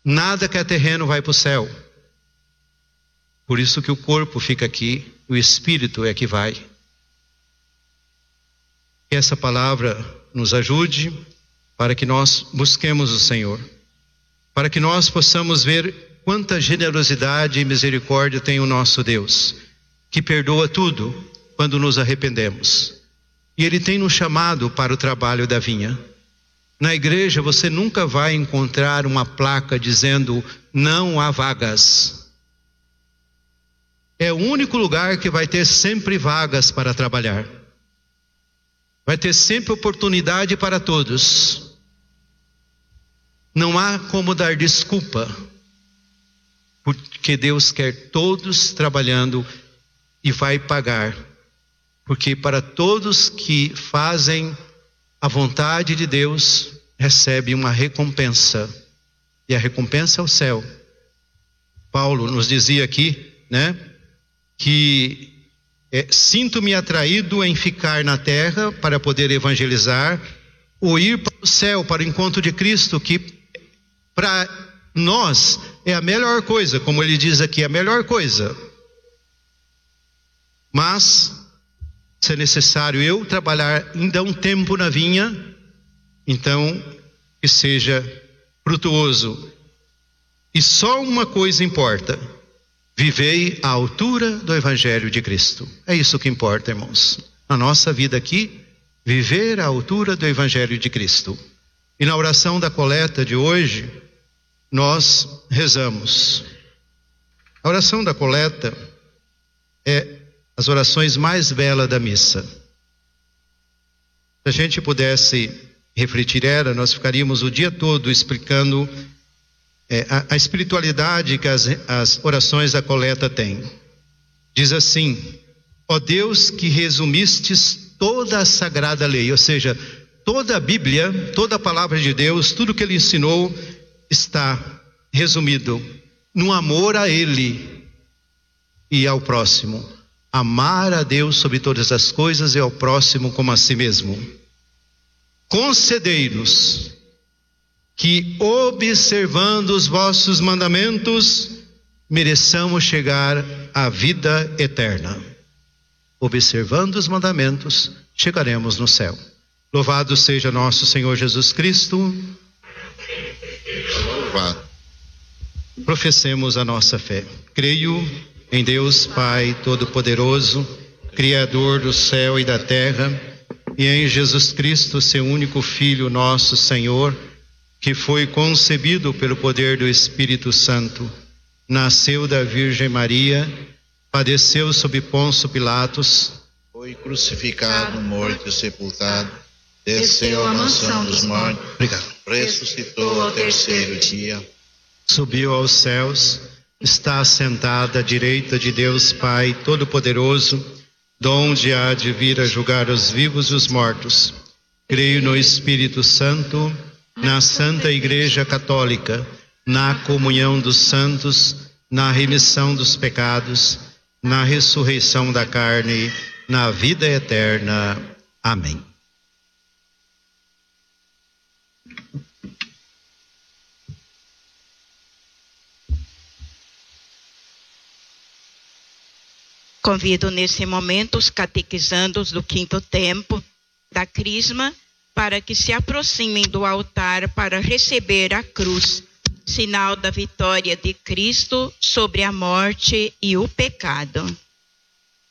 Nada que é terreno vai para o céu. Por isso que o corpo fica aqui, o espírito é que vai. Que essa palavra nos ajude para que nós busquemos o Senhor, para que nós possamos ver quanta generosidade e misericórdia tem o nosso Deus, que perdoa tudo quando nos arrependemos. E Ele tem nos chamado para o trabalho da vinha. Na igreja você nunca vai encontrar uma placa dizendo não há vagas. É o único lugar que vai ter sempre vagas para trabalhar. Vai ter sempre oportunidade para todos. Não há como dar desculpa, porque Deus quer todos trabalhando e vai pagar. Porque para todos que fazem a vontade de Deus, recebe uma recompensa. E a recompensa é o céu. Paulo nos dizia aqui, né? Que sinto-me atraído em ficar na terra para poder evangelizar, ou ir para o céu, para o encontro de Cristo, que para nós é a melhor coisa, como ele diz aqui, a melhor coisa. Mas, se é necessário eu trabalhar ainda um tempo na vinha, então que seja frutuoso. E só uma coisa importa: vivei à altura do Evangelho de Cristo. É isso que importa, irmãos. Na nossa vida aqui, viver à altura do Evangelho de Cristo. E na oração da coleta de hoje, nós rezamos. A oração da coleta é as orações mais belas da missa. Se a gente pudesse refletir ela, nós ficaríamos o dia todo explicando a espiritualidade que as orações da coleta têm. Diz assim: ó Deus, que resumistes toda a sagrada lei, ou seja, toda a Bíblia, toda a palavra de Deus, tudo que Ele ensinou está resumido no amor a Ele e ao próximo. Amar a Deus sobre todas as coisas e ao próximo como a si mesmo. Concedei-nos que, observando os vossos mandamentos, mereçamos chegar à vida eterna. Observando os mandamentos, chegaremos no céu. Louvado seja nosso Senhor Jesus Cristo. Louvado. Professemos a nossa fé. Creio em Deus Pai Todo-Poderoso, Criador do céu e da terra, e em Jesus Cristo, seu único Filho, nosso Senhor, que foi concebido pelo poder do Espírito Santo, nasceu da Virgem Maria, padeceu sob Pôncio Pilatos, foi crucificado, morto e sepultado, desceu à mansão dos mortos, ressuscitou ao terceiro dia, subiu aos céus, está assentada à direita de Deus Pai Todo-Poderoso, donde há de vir a julgar os vivos e os mortos. Creio no Espírito Santo, na Santa Igreja Católica, na comunhão dos santos, na remissão dos pecados, na ressurreição da carne, na vida eterna. Amém. Convido nesse momento os catequizandos do quinto tempo da Crisma para que se aproximem do altar para receber a cruz, sinal da vitória de Cristo sobre a morte e o pecado.